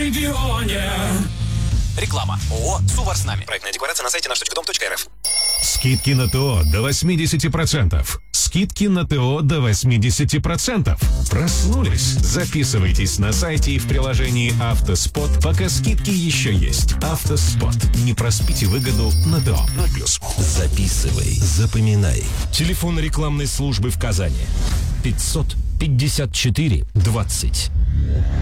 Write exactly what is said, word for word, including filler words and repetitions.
регионе. Реклама. ООО «Сувар с нами». Проектная декларация на сайте наш точка дом точка эр эф. Скидки на ТО до восемьдесят процентов. Скидки на ТО до восемьдесят процентов. Проснулись? Записывайтесь на сайте и в приложении «Автоспот», пока скидки еще есть. «Автоспот». Не проспите выгоду на ТО. ноль плюс. Записывай, запоминай. Телефон рекламной службы в Казани. пятьсот пятьдесят четыре двадцать.